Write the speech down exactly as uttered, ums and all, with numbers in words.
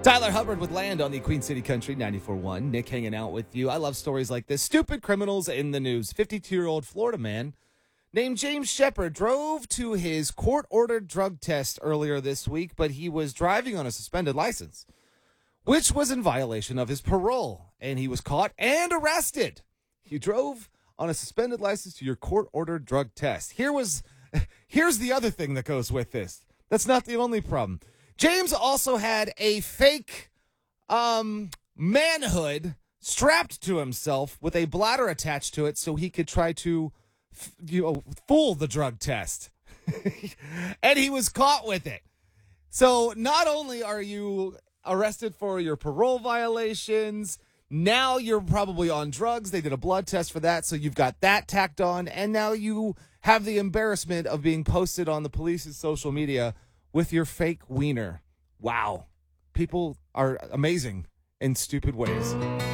Tyler Hubbard with Land on the Queen City Country ninety-four point one. Nick hanging out with you. I love stories like this. Stupid criminals in the news. fifty-two-year-old Florida man named James Shepard drove to his court-ordered drug test earlier this week, but he was driving on a suspended license, which was in violation of his parole, and he was caught and arrested. He drove on a suspended license to your court-ordered drug test. Here was, here's the other thing that goes with this. That's not the only problem. James also had a fake um, manhood strapped to himself with a bladder attached to it so he could try to f- you know, fool the drug test. And he was caught with it. So not only are you arrested for your parole violations, now you're probably on drugs. They did a blood test for that, so you've got that tacked on. And now you have the embarrassment of being posted on the police's social media with your fake wiener. Wow. People are amazing in stupid ways.